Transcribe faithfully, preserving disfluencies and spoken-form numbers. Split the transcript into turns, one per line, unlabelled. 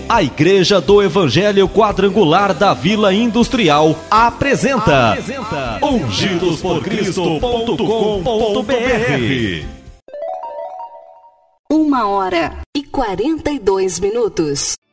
A Igreja do Evangelho Quadrangular da Vila Industrial apresenta, apresenta ungidos por cristo ponto com ponto b r.
Uma hora e quarenta e dois minutos.